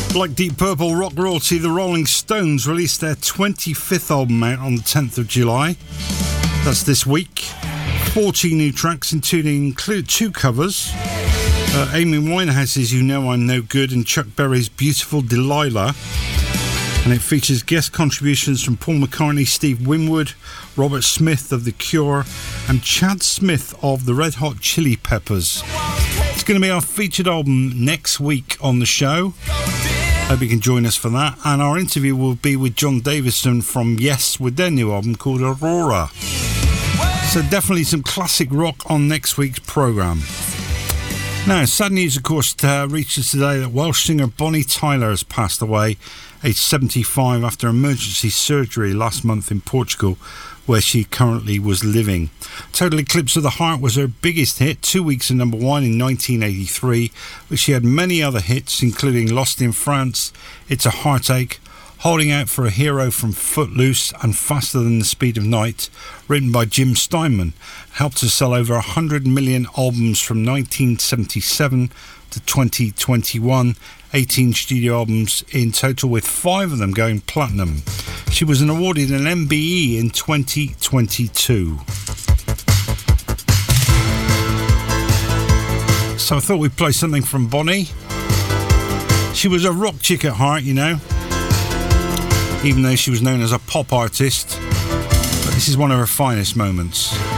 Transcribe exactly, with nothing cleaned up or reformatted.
Like Deep Purple, rock royalty, the Rolling Stones released their twenty-fifth album out on the tenth of July. That's this week. fourteen new tracks, including include two covers. Uh, Amy Winehouse's You Know I'm No Good and Chuck Berry's Beautiful Delilah. And it features guest contributions from Paul McCartney, Steve Winwood, Robert Smith of The Cure, and Chad Smith of the Red Hot Chili Peppers. It's going to be our featured album next week on the show. Hope you can join us for that. And our interview will be with John Davison from Yes with their new album called Aurora. So definitely some classic rock on next week's programme. Now, sad news, of course, uh, reaches today that Welsh singer Bonnie Tyler has passed away, aged seventy-five, after emergency surgery last month in Portugal, where she currently was living. Total Eclipse of the Heart was her biggest hit, two weeks at number one in nineteen eighty-three, but she had many other hits, including Lost in France, It's a Heartache, Holding Out for a Hero from Footloose, and Faster Than the Speed of Night, written by Jim Steinman, helped her sell over one hundred million albums from nineteen seventy-seven to twenty twenty-one, eighteen studio albums in total, with five of them going platinum. She was awarded an M B E in twenty twenty-two. So I thought we'd play something from Bonnie. She was a rock chick at heart, you know, even though she was known as a pop artist. But this is one of her finest moments.